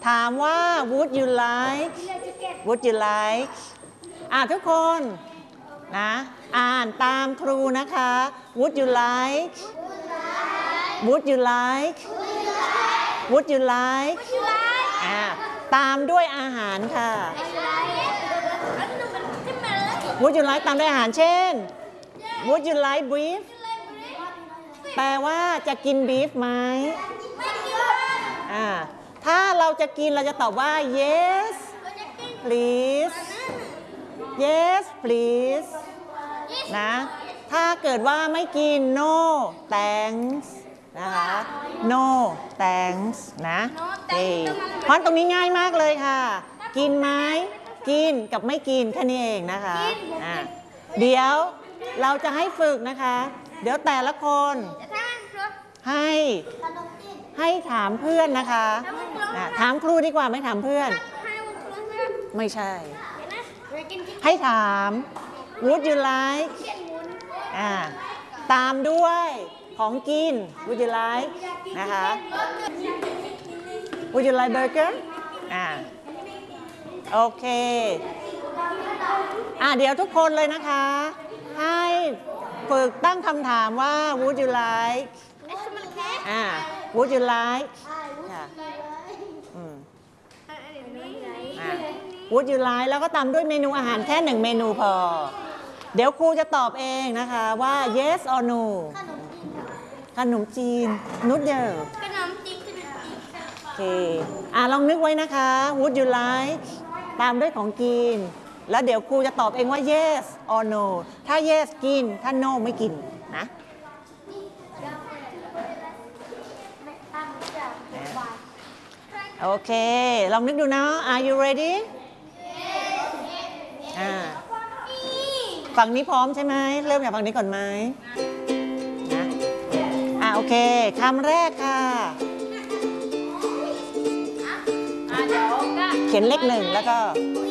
ถามว่า would you like would you like ทุกคนนะอ่านตามครูนะคะ would you like would you like would you like ตามด้วยอาหารค่ะ would you like ตามด้วยอาหารเช่น would you like beef แปลว่าจะกิน beef ไหมถ้าเราจะกินเราจะตอบว่า yes please yes please นะถ้าเกิดว่าไม่กิน no thanks นะคะ no thanks นะเพราะตรงนี้ง่ายมากเลยค่ะกินไหมกินกับไม่กินแค่นี้เองนะคะเดี๋ยวเราจะให้ฝึกนะคะเดี๋ยวแต่ละคนให้ถามเพื่อนนะคะถามครูดีกว่าไม่ถามเพื่อนไม่ใช่ให้ถาม would you like ตามด้วยของกิน would you like นะคะ would you like burger โอเคเดี๋ยวทุกคนเลยนะคะให้ฝึกตั้งคำถามว่า would you like would you like would you like แล้วก็ตามด้วยเมนูอาหารแค่1เมนูพอเดี๋ยวครูจะตอบเองนะคะว่า yes or no ขนมจีนนูดเดิลโอเคลองนึกไว้นะคะ would you like ตามด้วยของกินแล้วเดี๋ยวครูจะตอบเองว่า yes or no ถ้า yes กินถ้า no ไม่กินนะโอเคลองนึกดูนะ Are you ready ฝั่งนี้พร้อมใช่ไหมเริ่มจากฝั่งนี้ก่อนไหมนะโอเคคำแรกค่ะเขียนเลข1แล้วก็